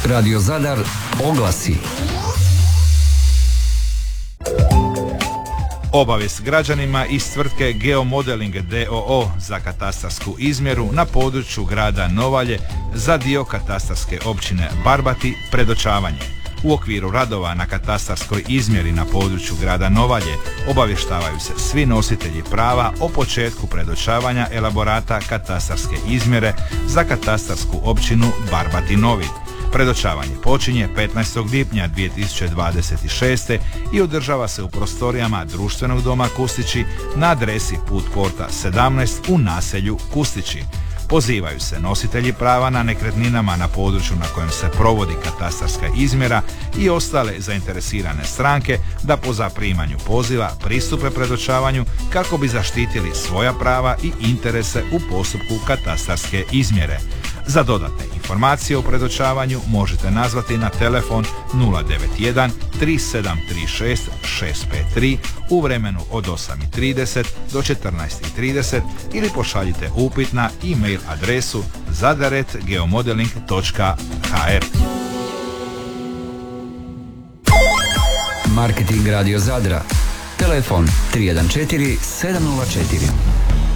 Radio Zadar oglasi. Obavijest građanima iz tvrtke Geomodeling d.o.o. za katastarsku izmjeru na području grada Novalje za dio katastarske općine Barbati predočavanje. U okviru radova na katastarskoj izmjeri na području grada Novalje obavještavaju se svi nositelji prava o početku predočavanja elaborata katastarske izmjere za katastarsku općinu Barbati Novi. Predočavanje počinje 15. lipnja 2026. i održava se u prostorijama Društvenog doma Kustići na adresi Put Porta 17 u naselju Kustići. Pozivaju se nositelji prava na nekretninama na području na kojem se provodi katastarska izmjera i ostale zainteresirane stranke da po zaprimanju poziva pristupe predočavanju kako bi zaštitili svoja prava i interese u postupku katastarske izmjere. Za dodatne informacije o predočavanju možete nazvati na telefon 091 3736 653 u vremenu od 8:30 do 14:30 ili pošaljite upit na e-mail adresu zadaret@geomodeling.hr. Marketing Radio Zadra. Telefon 314 704.